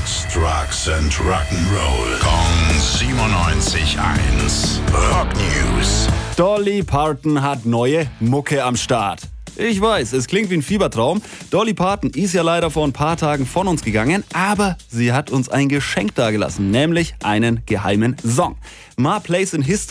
Sex, Drugs and Rock'n'Roll. Kong 97.1. Rock News. Dolly Parton hat neue Mucke am Start. Ich weiß, es klingt wie ein Fiebertraum. Dolly Parton ist ja leider vor ein paar Tagen von uns gegangen, aber sie hat uns ein Geschenk dagelassen, nämlich einen geheimen Song. My Place in History